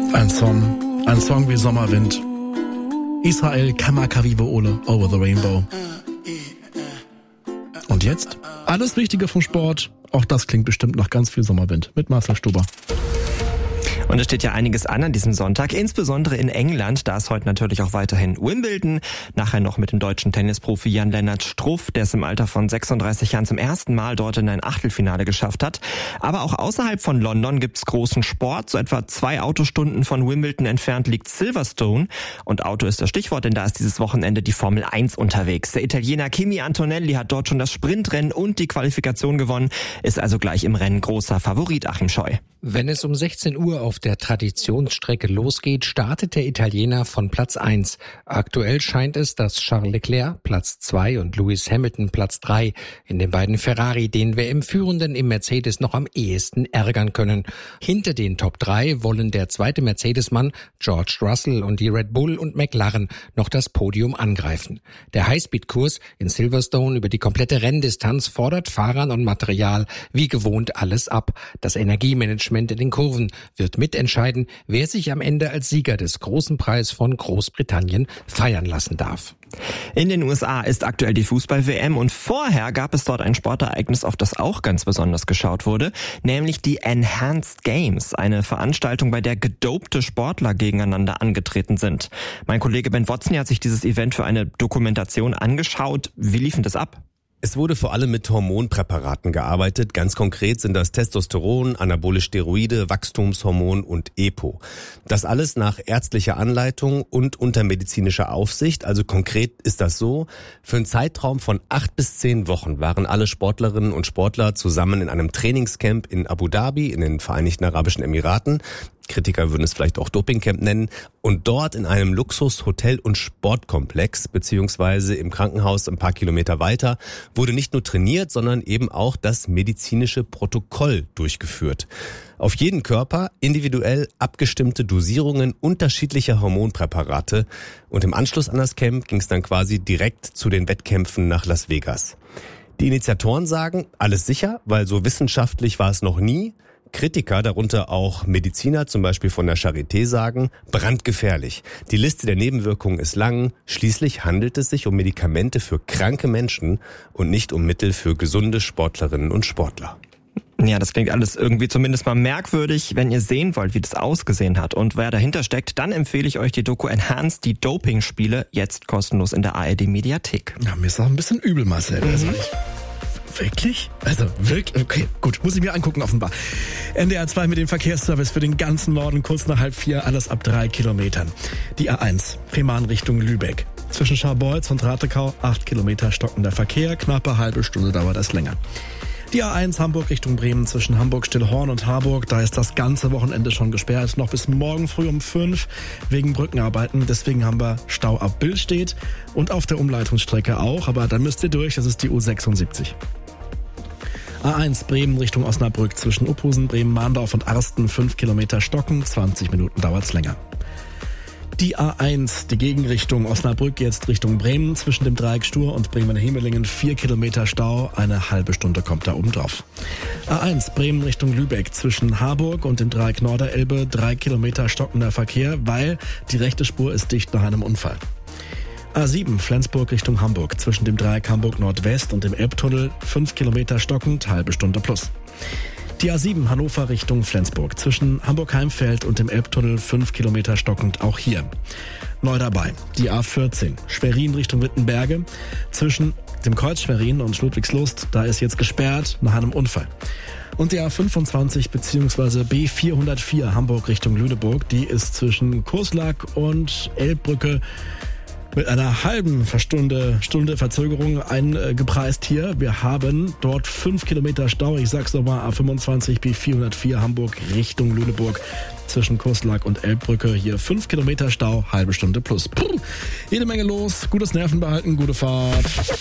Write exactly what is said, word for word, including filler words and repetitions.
Ein Song, ein Song wie Sommerwind. Israel Kamakawiwo Ole, Over the Rainbow. Und jetzt alles Wichtige vom Sport. Auch das klingt bestimmt nach ganz viel Sommerwind mit Marcel Stuber. Und es steht ja einiges an an diesem Sonntag, insbesondere in England. Da ist heute natürlich auch weiterhin Wimbledon. Nachher noch mit dem deutschen Tennisprofi Jan-Lennart Struff, der es im Alter von sechsunddreißig Jahren zum ersten Mal dort in ein Achtelfinale geschafft hat. Aber auch außerhalb von London gibt's großen Sport. So etwa zwei Autostunden von Wimbledon entfernt liegt Silverstone. Und Auto ist das Stichwort, denn da ist dieses Wochenende die Formel eins unterwegs. Der Italiener Kimi Antonelli hat dort schon das Sprintrennen und die Qualifikation gewonnen, ist also gleich im Rennen großer Favorit, Achim Scheu. Wenn es um sechzehn Uhr auf der Traditionsstrecke losgeht, startet der Italiener von Platz eins. Aktuell scheint es, dass Charles Leclerc Platz zwei und Lewis Hamilton Platz drei in den beiden Ferrari den W M-Führenden im Mercedes noch am ehesten ärgern können. Hinter den Top drei wollen der zweite Mercedes-Mann George Russell und die Red Bull und McLaren noch das Podium angreifen. Der Highspeed-Kurs in Silverstone über die komplette Renndistanz fordert Fahrern und Material wie gewohnt alles ab. Das Energiemanagement in den Kurven wird mitentscheiden, wer sich am Ende als Sieger des großen Preis von Großbritannien feiern lassen darf. In den U S A ist aktuell die Fußball-W M und vorher gab es dort ein Sportereignis, auf das auch ganz besonders geschaut wurde, nämlich die Enhanced Games, eine Veranstaltung, bei der gedopte Sportler gegeneinander angetreten sind. Mein Kollege Ben Watson hat sich dieses Event für eine Dokumentation angeschaut. Wie lief denn das ab? Es wurde vor allem mit Hormonpräparaten gearbeitet. Ganz konkret sind das Testosteron, anabole Steroide, Wachstumshormon und EPO. Das alles nach ärztlicher Anleitung und unter medizinischer Aufsicht. Also konkret ist das so: Für einen Zeitraum von acht bis zehn Wochen waren alle Sportlerinnen und Sportler zusammen in einem Trainingscamp in Abu Dhabi in den Vereinigten Arabischen Emiraten. Kritiker würden es vielleicht auch Dopingcamp nennen. Und dort in einem Luxus-Hotel- und Sportkomplex, beziehungsweise im Krankenhaus ein paar Kilometer weiter, wurde nicht nur trainiert, sondern eben auch das medizinische Protokoll durchgeführt. Auf jeden Körper individuell abgestimmte Dosierungen unterschiedlicher Hormonpräparate. Und im Anschluss an das Camp ging es dann quasi direkt zu den Wettkämpfen nach Las Vegas. Die Initiatoren sagen, alles sicher, weil so wissenschaftlich war es noch nie. Kritiker, darunter auch Mediziner, zum Beispiel von der Charité, sagen, brandgefährlich. Die Liste der Nebenwirkungen ist lang. Schließlich handelt es sich um Medikamente für kranke Menschen und nicht um Mittel für gesunde Sportlerinnen und Sportler. Ja, das klingt alles irgendwie zumindest mal merkwürdig. Wenn ihr sehen wollt, wie das ausgesehen hat und wer dahinter steckt, dann empfehle ich euch die Doku Enhanced, die Doping-Spiele, jetzt kostenlos in der A R D-Mediathek. Ja, mir ist auch ein bisschen übel, Marcel. Mhm. Also ich Wirklich? Also wirklich? Okay, gut, muss ich mir angucken offenbar. N D R zwei mit dem Verkehrsservice für den ganzen Norden, kurz nach halb vier, alles ab drei Kilometern. Die A eins, Fehmarn Richtung Lübeck. Zwischen Scharbeutz und Ratekau, acht Kilometer stockender Verkehr, knappe halbe Stunde dauert das länger. Die A eins Hamburg Richtung Bremen zwischen Hamburg-Stillhorn und Harburg, da ist das ganze Wochenende schon gesperrt, noch bis morgen früh um fünf wegen Brückenarbeiten. Deswegen haben wir Stau ab Billstedt und auf der Umleitungsstrecke auch, aber da müsst ihr durch, das ist die U sechsundsiebzig. A eins Bremen Richtung Osnabrück zwischen Uphusen, Bremen-Mahndorf und Arsten, fünf Kilometer stocken, zwanzig Minuten dauert's länger. Die A eins, die Gegenrichtung Osnabrück jetzt Richtung Bremen, zwischen dem Dreieck Stur und Bremen-Hemelingen, vier Kilometer Stau, eine halbe Stunde kommt da oben drauf. A eins, Bremen Richtung Lübeck, zwischen Harburg und dem Dreieck Norderelbe, drei Kilometer stockender Verkehr, weil die rechte Spur ist dicht nach einem Unfall. A sieben, Flensburg Richtung Hamburg, zwischen dem Dreieck Hamburg Nordwest und dem Elbtunnel, fünf Kilometer stockend, halbe Stunde plus. Die A sieben Hannover Richtung Flensburg, zwischen Hamburg-Heimfeld und dem Elbtunnel, fünf Kilometer stockend, auch hier. Neu dabei, die A vierzehn, Schwerin Richtung Wittenberge, zwischen dem Kreuz Schwerin und Ludwigslust, da ist jetzt gesperrt nach einem Unfall. Und die A fünfundzwanzig bzw. B vierhundertvier Hamburg Richtung Lüneburg, die ist zwischen Kurslack und Elbbrücke mit einer halben Stunde, Stunde Verzögerung eingepreist hier. Wir haben dort fünf Kilometer Stau. Ich sag's nochmal, A fünfundzwanzig B vierhundertvier Hamburg Richtung Lüneburg zwischen Kurslack und Elbbrücke. Hier fünf Kilometer Stau, halbe Stunde plus. Puh, jede Menge los, gutes Nervenbehalten, gute Fahrt.